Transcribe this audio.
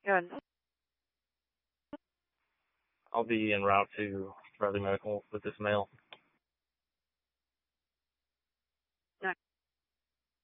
Good. I'll be en route to Bradley Medical with this mail.